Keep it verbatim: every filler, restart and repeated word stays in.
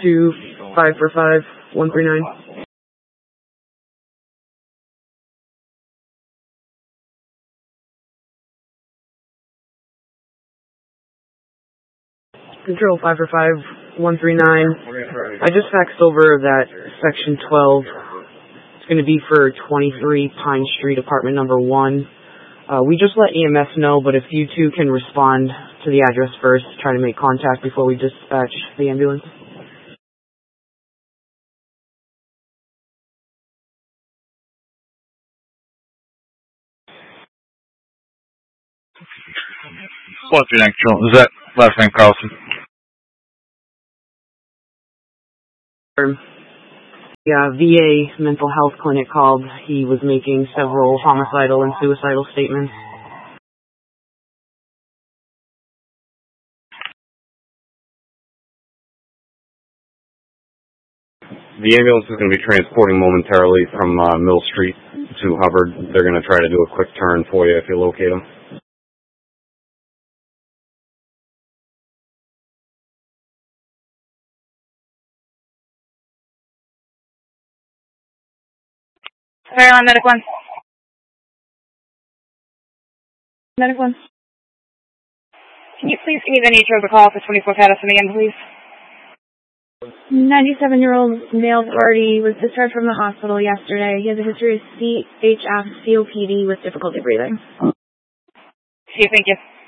to five four five, one three nine. Control five four five, one three nine. I just faxed over that section twelve. It's going to be for twenty-three Pine Street, apartment number one. Uh, we just let E M S know, but if you two can respond to the address first, try to make contact before we dispatch the ambulance. What's your name, Control? Is that last name Carlson? Yeah, V A mental health clinic called. He was making several homicidal and suicidal statements. The ambulance is going to be transporting momentarily from uh, Mill Street to Hubbard. They're going to try to do a quick turn for you if you locate them. Maryland Medic one. Medic one. Can you please give me the nature of the call for twenty-four Patterson again, please? ninety-seven-year-old male party was discharged from the hospital yesterday. He has a history of C H F, C O P D with difficulty breathing. See you, thank you.